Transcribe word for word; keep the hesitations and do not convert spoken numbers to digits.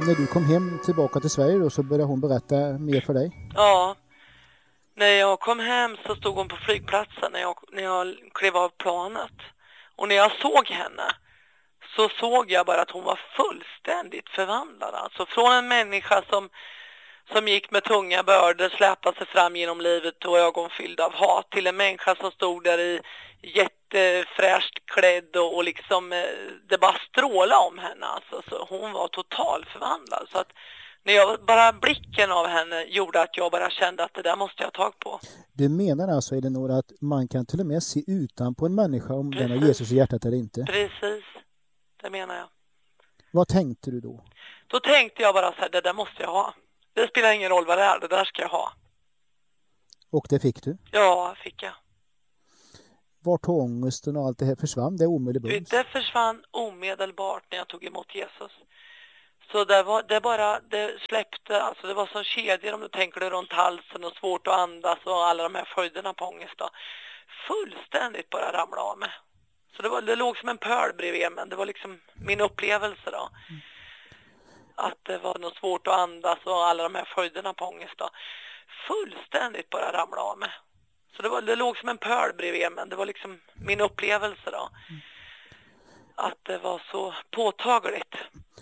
När du kom hem tillbaka till Sverige då, så började hon berätta mer för dig? Ja. När jag kom hem så stod hon på flygplatsen när jag, när jag klev av planet. Och när jag såg henne så såg jag bara att hon var fullständigt förvandlad. Alltså från en människa som, som gick med tunga bördor, släpade sig fram genom livet och ögon fyllda av hat, till en människa som stod där i jättefräscht klädd och, och liksom eh, det bara strålade om henne. Alltså, så hon var totalt förvandlad. Så att när jag, bara blicken av henne gjorde att jag bara kände att det där måste jag ta tag på. Du menar alltså, Elinor, att man kan till och med se utan på en människa om Precis. den har Jesus i hjärtat eller inte? Precis, det menar jag. Vad tänkte du då? Då tänkte jag bara så här, det där måste jag ha. Det spelar ingen roll vad det är, det där ska jag ha. Och det fick du? Ja, fick jag. Vart ångesten och allt det här försvann? Det är omedelbart. Det försvann omedelbart när jag tog emot Jesus. Så det var det bara, det släppte, alltså det var som kedjor om du tänker dig runt halsen och svårt att andas och alla de här följderna på ångest då. Fullständigt bara ramla av mig. Så det, var, det låg som en pöl bredvid mig, det var liksom min upplevelse då. Mm. Att det var något svårt att andas och alla de här följderna på ångest då. Fullständigt bara ramla av mig. Så det, var, det låg som en pöl bredvid mig, det var liksom min upplevelse då. Mm. Att det var så påtagligt.